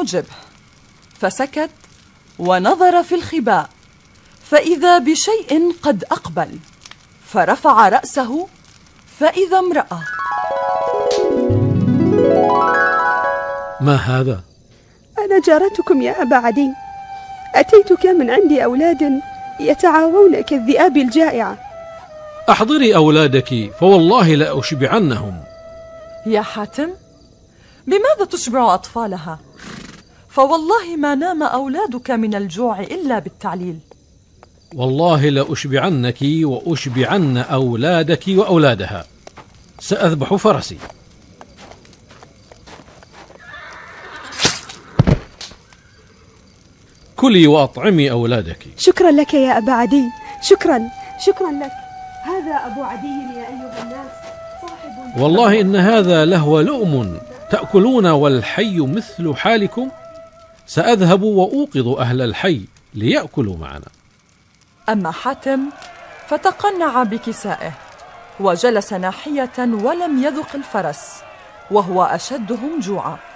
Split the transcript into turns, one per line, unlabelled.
أعجبه، فسكت ونظر في الخباء، فإذا بشيء قد أقبل، فرفع رأسه فإذا امرأة.
ما هذا؟
أنا جارتكم يا أبا عدي، أتيتك من عندي أولاد يتعاوون كالذئاب الجائعة.
أحضري أولادك فوالله لا أشبعنهم.
يا حاتم، بماذا تشبع أطفالها؟ فوالله ما نام أولادك من الجوع إلا بالتعليل.
والله لأشبعنك وأشبعن أولادك وأولادها. سأذبح فرسي. كلي وأطعمي أولادك.
شكرا لك يا أبا عدي، شكرا لك. هذا أبو عدي يا أيها الناس، صاحب.
والله إن هذا لهو لؤم تأكلون والحي مثل حالكم. سأذهب وأوقظ أهل الحي ليأكلوا معنا.
أما حاتم فتقنع بكسائه وجلس ناحية ولم يذق الفرس، وهو أشدهم جوعا.